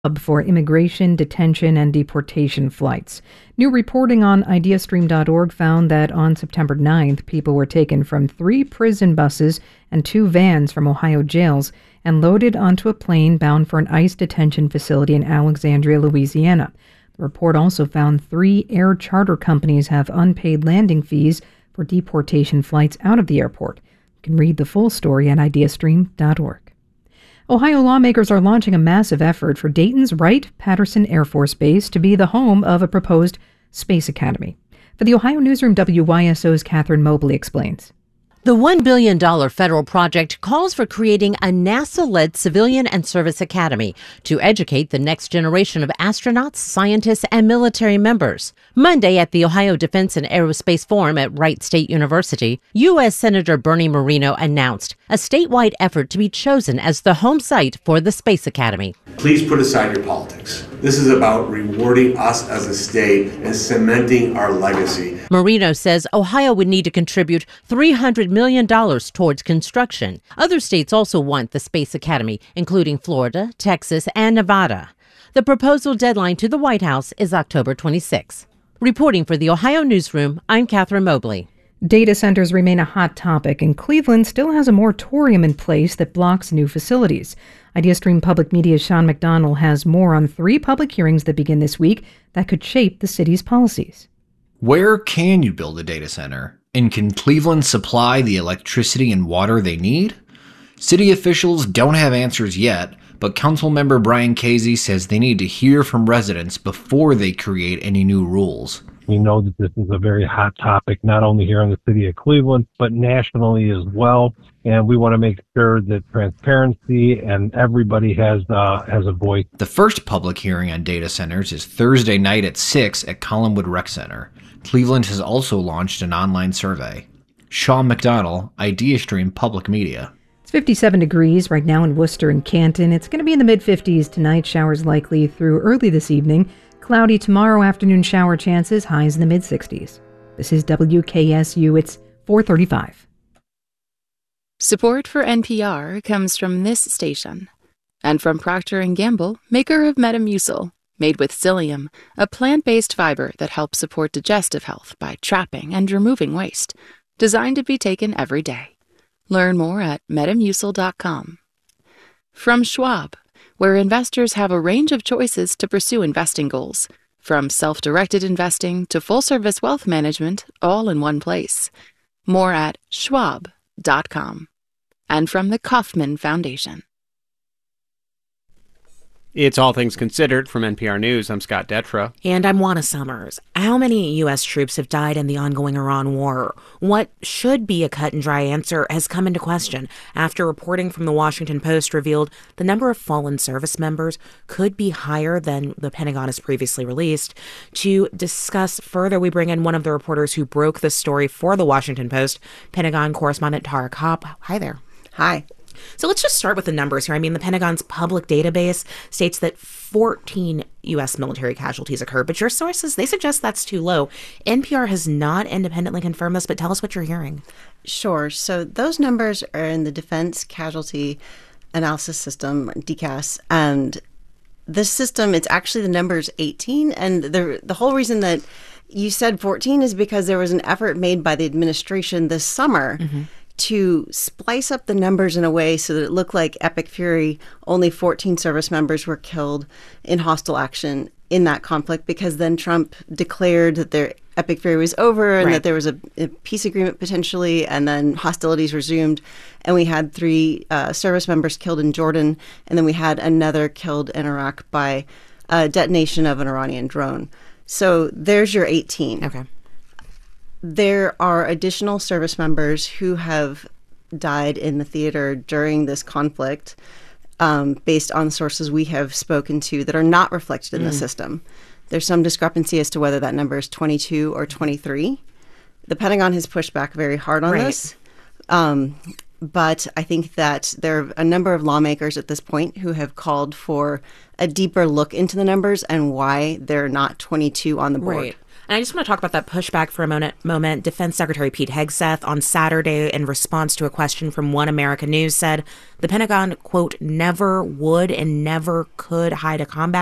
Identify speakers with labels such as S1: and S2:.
S1: hub for immigration, detention, and deportation flights. New reporting on ideastream.org found that on September 9th, people were taken from 3 prison buses and 2 vans from Ohio jails and loaded onto a plane bound for an ICE detention facility in Alexandria, Louisiana. The report also found 3 air charter companies have unpaid landing fees for deportation flights out of the airport. You can read the full story at ideastream.org. Ohio lawmakers are launching a massive effort for Dayton's Wright-Patterson Air Force Base to be the home of a proposed space academy. For the Ohio Newsroom, WYSO's Catherine Mobley explains.
S2: The $1 billion federal project calls for creating a NASA-led civilian and service academy to educate the next generation of astronauts, scientists, and military members. Monday at the Ohio Defense and Aerospace Forum at Wright State University, U.S. Senator Bernie Moreno announced a statewide effort to be chosen as the home site for the Space Academy.
S3: Please put aside your politics. This is about rewarding us as a state and cementing our legacy.
S2: Moreno says Ohio would need to contribute $300 million towards construction. Other states also want the Space Academy, including Florida, Texas, and Nevada. The proposal deadline to the White House is October 26. Reporting for the Ohio Newsroom, I'm Catherine Mobley.
S1: Data centers remain a hot topic, and Cleveland still has a moratorium in place that blocks new facilities. IdeaStream Public Media's Sean McDonald has more on 3 public hearings that begin this week that could shape the city's policies.
S4: Where can you build a data center? And can Cleveland supply the electricity and water they need? City officials don't have answers yet, but Councilmember Brian Casey says they need to hear from residents before they create any new rules.
S5: We know that this is a very hot topic, not only here in the city of Cleveland, but nationally as well. And we want to make sure that transparency and everybody has a voice.
S4: The first public hearing on data centers is Thursday night at 6 at Collinwood Rec Center. Cleveland has also launched an online survey. Sean McDonald, IdeaStream Public Media.
S1: It's 57 degrees right now in Worcester and Canton. It's going to be in the mid-50s tonight. Showers likely through early this evening. Cloudy tomorrow afternoon, shower chances, highs in the mid-60s. This is WKSU. It's 4:35.
S6: Support for NPR comes from this station and from Procter & Gamble, maker of Metamucil, made with psyllium, a plant-based fiber that helps support digestive health by trapping and removing waste, designed to be taken every day. Learn more at metamucil.com. From Schwab, where investors have a range of choices to pursue investing goals, from self-directed investing to full-service wealth management, all in one place. More at schwab.com. And from the Kauffman Foundation.
S7: It's All Things Considered from NPR News. I'm Scott Detrow.
S8: And I'm Juana Summers. How many U.S. troops have died in the ongoing Iran war? What should be a cut-and-dry answer has come into question after reporting from the Washington Post revealed the number of fallen service members could be higher than the Pentagon has previously released. To discuss further, we bring in one of the reporters who broke the story for the Washington Post, Pentagon correspondent Tara Kopp. Hi there.
S9: Hi.
S8: So let's just start with the numbers here. I mean, the Pentagon's public database states that 14 U.S. military casualties occurred, but your sources, they suggest that's too low. NPR has not independently confirmed this, but tell us what you're hearing.
S9: Sure. So those numbers are in the Defense Casualty Analysis System, DCAS, and this system, it's actually the number's 18, and the whole reason that you said 14 is because there was an effort made by the administration this summer to splice up the numbers in a way so that it looked like Epic Fury, only 14 service members were killed in hostile action in that conflict, because then Trump declared that their Epic Fury was over and that there was a peace agreement potentially, and then hostilities resumed. And we had 3 service members killed in Jordan, and then we had another killed in Iraq by a detonation of an Iranian drone. So there's your 18.
S8: Okay.
S9: There are additional service members who have died in the theater during this conflict, based on sources we have spoken to that are not reflected in the system. There's some discrepancy as to whether that number is 22 or 23. The Pentagon has pushed back very hard on this. But I think that there are a number of lawmakers at this point who have called for a deeper look into the numbers and why they're not 22 on the board.
S8: Right. And I just want to talk about that pushback for a moment. Defense Secretary Pete Hegseth on Saturday, in response to a question from One America News, said the Pentagon, quote, never would and never could hide a combat